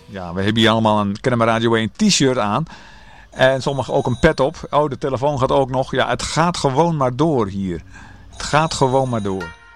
Ja, we hebben hier allemaal een Kennemer Radio 1 t-shirt aan. En sommigen ook een pet op. Oh, de telefoon gaat ook nog. Ja, het gaat gewoon maar door hier. Het gaat gewoon maar door.